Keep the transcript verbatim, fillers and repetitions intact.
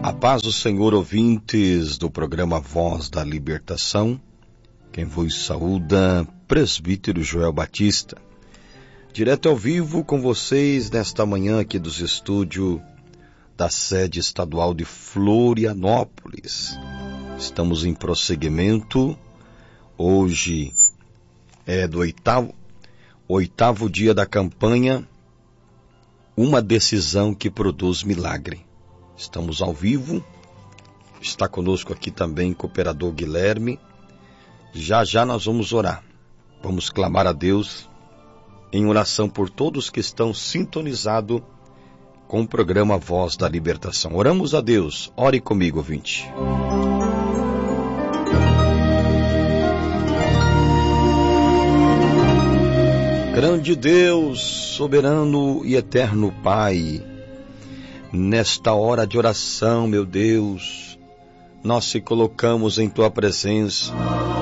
A paz do Senhor, ouvintes do programa Voz da Libertação. Quem vos saúda, presbítero Joel Batista. Direto ao vivo com vocês nesta manhã aqui dos estúdios da sede estadual de Florianópolis. Estamos em prosseguimento. Hoje é do oitavo, oitavo dia da campanha, uma decisão que produz milagre. Estamos ao vivo, está conosco aqui também o cooperador Guilherme. Já já nós vamos orar, vamos clamar a Deus em oração por todos que estão sintonizados com o programa Voz da Libertação. Oramos a Deus, ore comigo, ouvinte. Grande Deus, soberano e eterno Pai, nesta hora de oração, meu Deus, nós se colocamos em Tua presença,